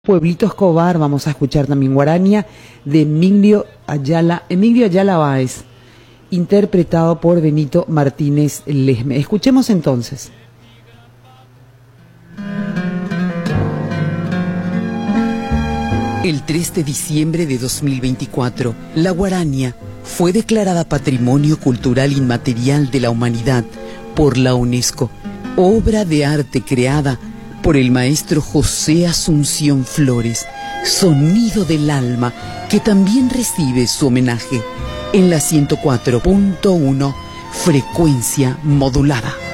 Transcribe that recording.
Pueblito Escobar, vamos a escuchar también Guarania de Emilio Ayala Báez, interpretado por Benito Martínez Lesme. Escuchemos entonces. El 3 de diciembre de 2024, la Guarania fue declarada Patrimonio Cultural Inmaterial de la Humanidad por la UNESCO, obra de arte creada por el maestro José Asunción Flores, sonido del alma, que también recibe su homenaje en la 104.1 frecuencia modulada.